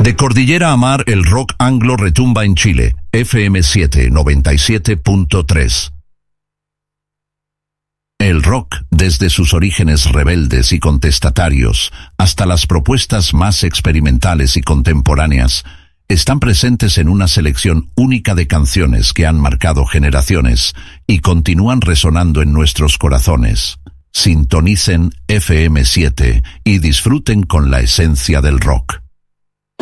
De Cordillera a Mar, el rock anglo retumba en Chile. FM7 97.3. El rock, desde sus orígenes rebeldes y contestatarios hasta las propuestas más experimentales y contemporáneas, están presentes en una selección única de canciones que han marcado generaciones y continúan resonando en nuestros corazones. Sintonicen FM7 y disfruten con la esencia del rock.